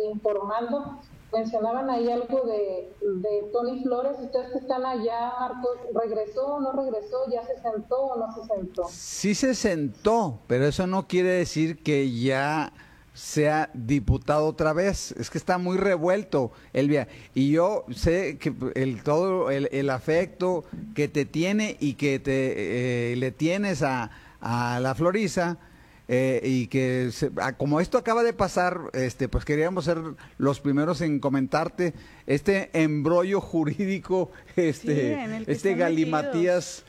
informando. Mencionaban ahí algo de Tony Flores. Ustedes que están allá, Marcos, ¿regresó o no regresó? ¿Ya se sentó o no se sentó? Sí se sentó, pero eso no quiere decir que ya sea diputado otra vez. Es que está muy revuelto, Elvia. Y yo sé que todo el afecto que te tiene y que le tienes a la Florisa, y que como esto acaba de pasar, pues queríamos ser los primeros en comentarte este embrollo jurídico, en el que están galimatías,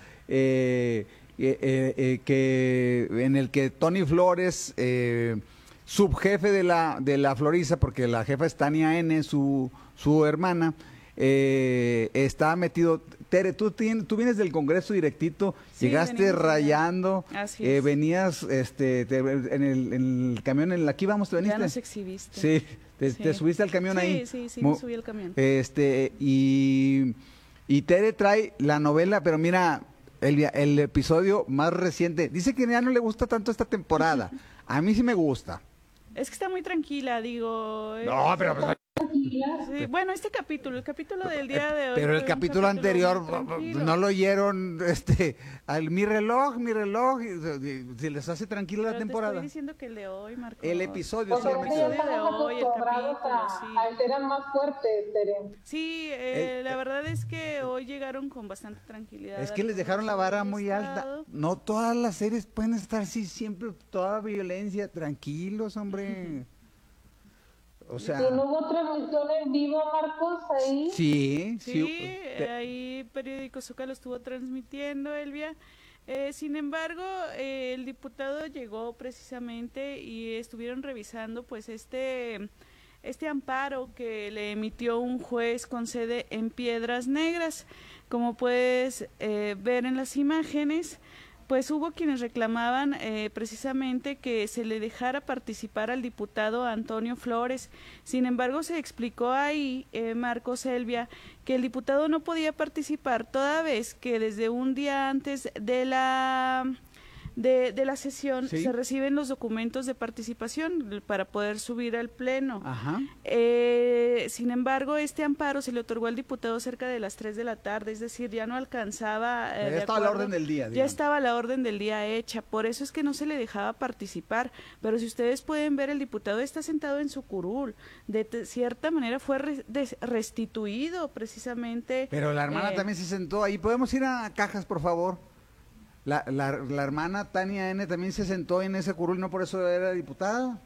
en el que Tony Flores, subjefe de la Florisa, porque la jefa es Tania N., su hermana, está metido. Tere, tú vienes del Congreso directito, sí, llegaste rayando, venías en el camión, aquí vamos, ¿te veniste? Ya nos exhibiste. Sí, te subiste al camión ahí. Sí, me subí al camión. Y Tere trae la novela, pero mira, el episodio más reciente, dice que ya no le gusta tanto esta temporada, a mí sí me gusta. Es que está muy tranquila, digo. No, pero pues, sí, bueno, el capítulo del día de hoy. Pero el capítulo anterior no lo oyeron, mi reloj, si les hace tranquila la temporada. Te estoy diciendo que el de hoy, Marco. El episodio, o sea, solamente. El de hoy, el capítulo, sí. Eran más fuertes, Tere. Sí, la verdad es que hoy llegaron con bastante tranquilidad. Es que les dejaron la vara muy alta. No todas las series pueden estar así siempre, toda violencia, tranquilos, hombre. O sea, ¿y no hubo transmisión en vivo, Marcos, ahí? Sí, ahí Periódico Zócalo estuvo transmitiendo, Elvia. Sin embargo, el diputado llegó precisamente y estuvieron revisando pues este amparo que le emitió un juez con sede en Piedras Negras. Como puedes ver en las imágenes, pues hubo quienes reclamaban precisamente que se le dejara participar al diputado Antonio Flores. Sin embargo, se explicó ahí, Marcos, Elvia, que el diputado no podía participar toda vez que desde un día antes de la sesión se reciben los documentos de participación para poder subir al pleno. Ajá. Sin embargo, este amparo se le otorgó al diputado cerca de las 3 de la tarde, es decir, ya no alcanzaba. Ya estaba la orden del día. Ya estaba la orden del día hecha, por eso es que no se le dejaba participar. Pero si ustedes pueden ver, el diputado está sentado en su curul. De cierta manera fue restituido precisamente. Pero la hermana también se sentó ahí. ¿Podemos ir a cajas, por favor? La hermana Tania N. también se sentó en ese curul, ¿no por eso era diputada?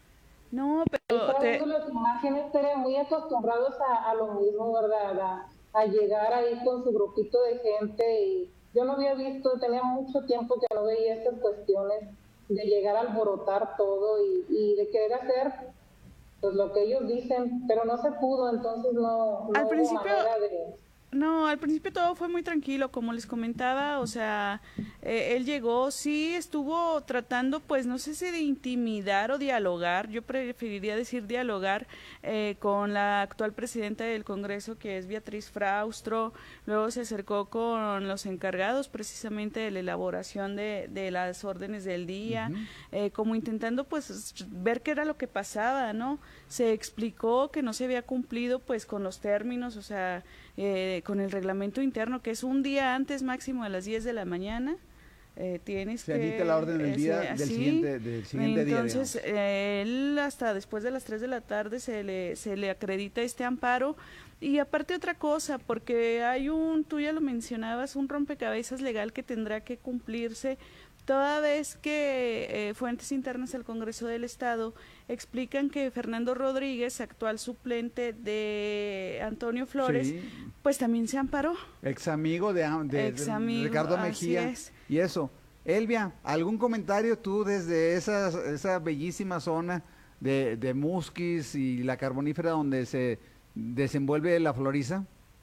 No, pero... las imágenes, estarían muy acostumbrados a lo mismo, ¿verdad? A llegar ahí con su grupito de gente. Y yo no había visto, tenía mucho tiempo que no veía estas cuestiones de llegar a alborotar todo y de querer hacer pues lo que ellos dicen, pero no se pudo, entonces no al hubo principio... manera de... No, al principio todo fue muy tranquilo, como les comentaba, o sea, él llegó, sí estuvo tratando, pues no sé si de intimidar o dialogar, yo preferiría decir dialogar, con la actual presidenta del Congreso, que es Beatriz Fraustro. Luego se acercó con los encargados precisamente de la elaboración de las órdenes del día, como intentando pues ver qué era lo que pasaba, ¿no? Se explicó que no se había cumplido pues con los términos, o sea, con el reglamento interno, que es un día antes máximo a las 10 de la mañana. Tienes se emite la orden del día del siguiente día. Entonces, él hasta después de las 3 de la tarde se le acredita este amparo. Y aparte otra cosa, porque hay tú ya lo mencionabas, un rompecabezas legal que tendrá que cumplirse, toda vez que fuentes internas al Congreso del Estado explican que Fernando Rodríguez, actual suplente de Antonio Flores, pues también se amparó. Ex amigo de Ricardo Mejía. Y eso. Elvia, ¿algún comentario tú desde esa bellísima zona de Musquis y la Carbonífera donde se desenvuelve la Florisa?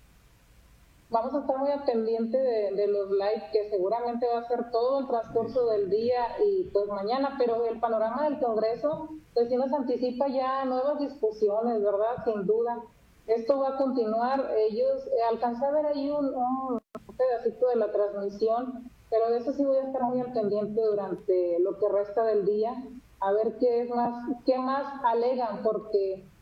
Vamos a estar muy al pendiente de los live, que seguramente va a ser todo el transcurso del día y pues mañana, pero el panorama del Congreso pues sí nos anticipa ya nuevas discusiones, ¿verdad? Sin duda. Esto va a continuar. Ellos, alcancé a ver ahí un pedacito de la transmisión, pero de eso sí voy a estar muy al pendiente durante lo que resta del día, a ver qué más alegan, porque